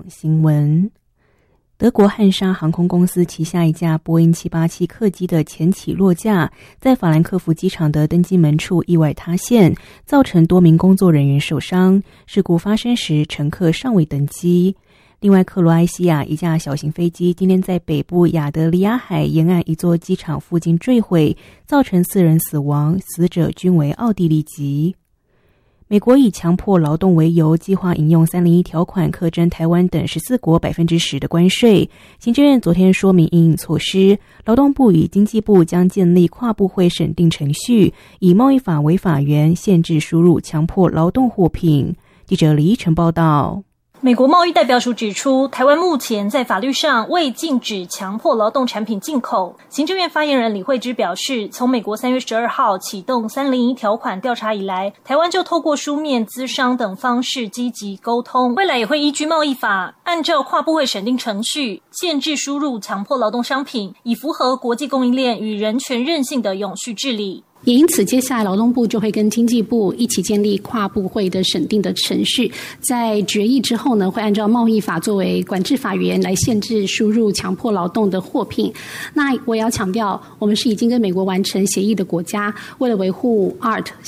网新闻。德国汉莎航空公司旗下一架波音787客机的前起落架，在法兰克福机场的登机门处意外塌陷，造成多名工作人员受伤。事故发生时，乘客尚未登机。另外，克罗埃西亚一架小型飞机今天在北部亚得里亚海沿岸一座机场附近坠毁，造成4人死亡，死者均为奥地利籍。美国以强迫劳动为由，计划引用301条款课征台湾等14国 10% 的关税。行政院昨天说明因应措施，劳动部与经济部将建立跨部会审定程序，以贸易法为法源，限制输入强迫劳动货品。记者李依晨报道。 美国贸易代表署指出，台湾目前在法律上未禁止强迫劳动产品进口。行政院发言人李惠芝表示，从美国3月12号启动301条款调查以来，台湾就透过书面、咨商等方式积极沟通，未来也会依据贸易法，按照跨部会审定程序，限制输入强迫劳动商品，以符合国际供应链与人权韧性的永续治理。 也因此，接下来劳动部就会跟经济部一起建立跨部会的审定的程序，在决议之后呢，会按照贸易法作为管制法源来限制输入强迫劳动的货品。那我也要强调，我们是已经跟美国完成协议的国家，为了维护 ART